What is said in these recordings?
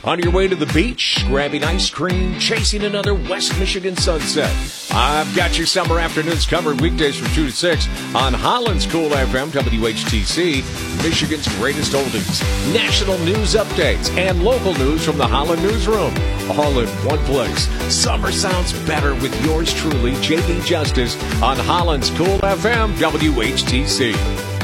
On your way to the beach, grabbing ice cream, chasing another West Michigan sunset. I've got your summer afternoons covered weekdays from 2 to 6 on Holland's Cool FM, WHTC, Michigan's greatest oldies, national news updates, and local news from the Holland Newsroom. All in one place. Summer sounds better with yours truly, J.D. Justice, on Holland's Cool FM, WHTC.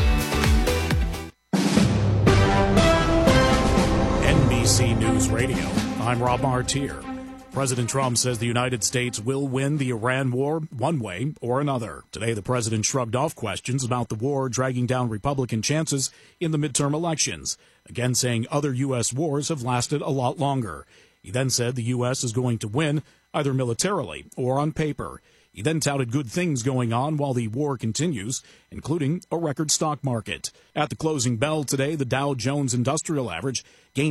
NBC News Radio. I'm Rob Martier. President Trump says the United States will win the Iran war one way or another. Today, the president shrugged off questions about the war dragging down Republican chances in the midterm elections, again saying other U.S. wars have lasted a lot longer. He then said the U.S. is going to win, either militarily or on paper. He then touted good things going on while the war continues, including a record stock market. At the closing bell today, the Dow Jones Industrial Average gained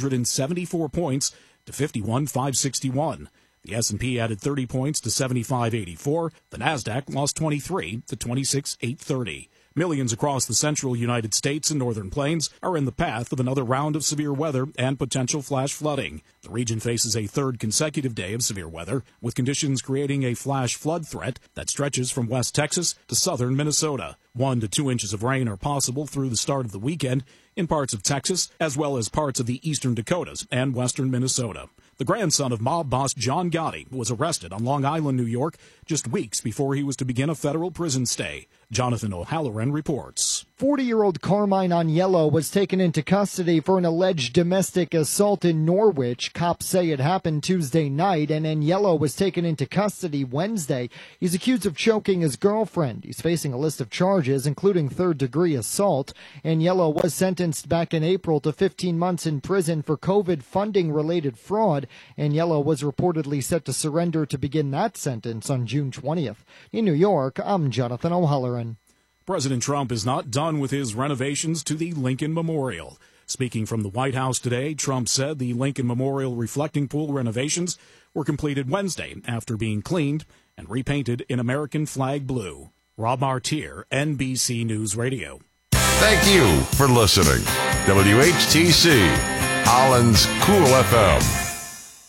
874 points to 51,561. The S&P added 30 points to 75,84. The Nasdaq lost 23 to 26,830. Millions across the central United States and northern plains are in the path of another round of severe weather and potential flash flooding. The region faces a third consecutive day of severe weather, with conditions creating a flash flood threat that stretches from West Texas to southern Minnesota. 1 to 2 inches of rain are possible through the start of the weekend in parts of Texas, as well as parts of the eastern Dakotas and western Minnesota. The grandson of mob boss John Gotti was arrested on Long Island, New York, just weeks before he was to begin a federal prison stay. Jonathan O'Halloran reports. 40-year-old Carmine Agnello was taken into custody for an alleged domestic assault in Norwich. Cops say it happened Tuesday night, and Agnello was taken into custody Wednesday. He's accused of choking his girlfriend. He's facing a list of charges, including third-degree assault. Agnello was sentenced back in April to 15 months in prison for COVID funding-related fraud. Agnello was reportedly set to surrender to begin that sentence on June 20th. In New York, I'm Jonathan O'Halloran. President Trump is not done with his renovations to the Lincoln Memorial. Speaking from the White House today, Trump said the Lincoln Memorial reflecting pool renovations were completed Wednesday after being cleaned and repainted in American flag blue. Rob Martier, NBC News Radio. Thank you for listening. WHTC, Holland's Cool FM.